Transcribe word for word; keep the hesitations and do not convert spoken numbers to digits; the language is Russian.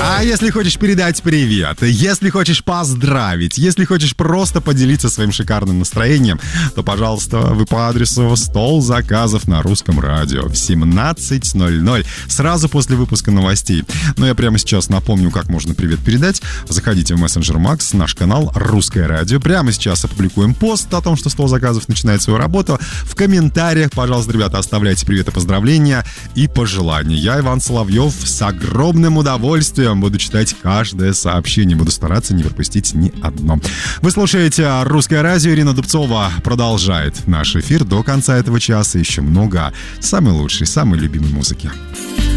А если хочешь передать привет, если хочешь поздравить, если хочешь просто поделиться своим шикарным настроением, то, пожалуйста, вы по адресу «Стол заказов» на Русском радио в семнадцать ноль ноль, сразу после выпуска новостей. Но я прямо сейчас напомню, как можно привет передать. Заходите в мессенджер Макс, наш канал «Русское радио». Прямо сейчас опубликуем пост о том, что «Стол заказов» начинает свою работу. В комментариях, пожалуйста, ребята, оставляйте привет и поздравления и пожелания. Я, Иван Соловьев, с огромным удовольствием буду читать каждое сообщение. Буду стараться не пропустить ни одно. Вы слушаете «Русское радио». Ирина Дубцова продолжает наш эфир до конца этого часа. Еще много самой лучшей, самой любимой музыки.